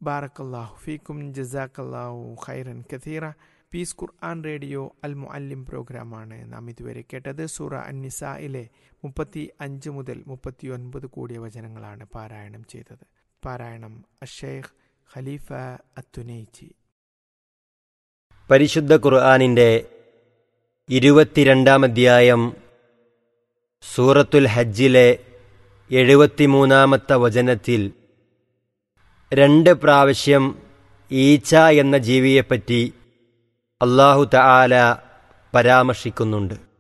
ബാറക്കല്ലാഹു ഫീക്കും, ജസാക്കല്ലാഹു ഖൈറൻ കഥീറ. പീസ് ഖുർആൻ റേഡിയോ അൽ മുഅല്ലിം പ്രോഗ്രാമാണ് നാം ഇതുവരെ കേട്ടത്. സൂറ അൻ-നിസായിലെ 35 മുതൽ 39 കൂടിയ വചനങ്ങളാണ് പാരായണം ചെയ്തത്. പാരായണം അഷേഖ് ഖലീഫ അത്തുനൈജി. പരിശുദ്ധ ഖുർആനിൻ്റെ 22-ാം അധ്യായം സൂറത്തുൽ ഹജ്ജിലെ 73-ാമത്തെ വചനത്തിൽ 2 പ്രാവശ്യം ഈച്ച എന്ന ജീവിയെപ്പറ്റി അല്ലാഹു തആല പരാമർശിക്കുന്നുണ്ട്.